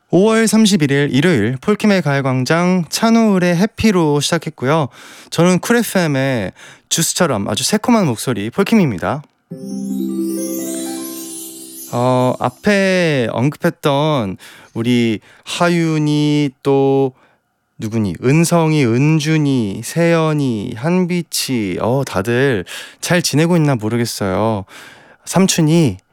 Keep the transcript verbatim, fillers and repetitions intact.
오월 삼십일일 일요일 폴킴의 가요광장 찬우울의 해피로 시작했고요. 저는 쿨 에프엠의 주스처럼 아주 새콤한 목소리 폴킴입니다. 어, 앞에 언급했던 우리 하윤이 또 누구니? 은성이, 은준이, 세연이, 한비치 어 다들 잘 지내고 있나 모르겠어요. 삼촌이